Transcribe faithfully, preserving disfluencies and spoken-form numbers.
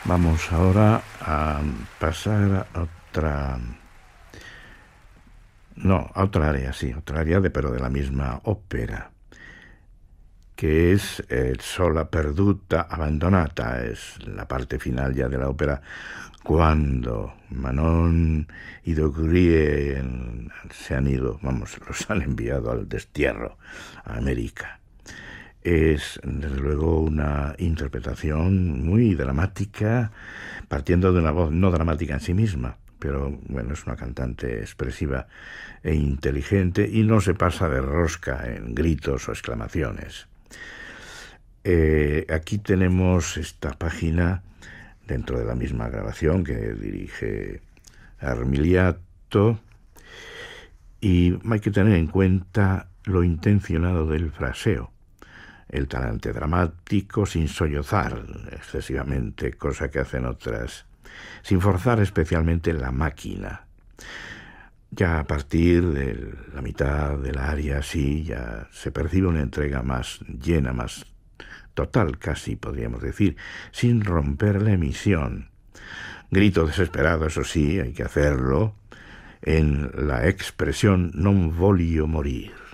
Vamos ahora a pasar a otra... No, a otra área, sí, otra área, de, pero de la misma ópera, que es el Sola perduta abbandonata, es la parte final ya de la ópera, cuando Manon y Dogrie se han ido, vamos, los han enviado al destierro, a América. Es, desde luego, una interpretación muy dramática, partiendo de una voz no dramática en sí misma, pero bueno, es una cantante expresiva e inteligente y no se pasa de rosca en gritos o exclamaciones. Eh, aquí tenemos esta página dentro de la misma grabación que dirige Armiliato, y hay que tener en cuenta lo intencionado del fraseo, el talante dramático sin sollozar excesivamente, cosa que hacen otras, sin forzar especialmente la máquina. Ya a partir de la mitad del aria, sí, ya se percibe una entrega más llena, más total casi, podríamos decir, sin romper la emisión. Grito desesperado, eso sí, hay que hacerlo, en la expresión non voglio morir.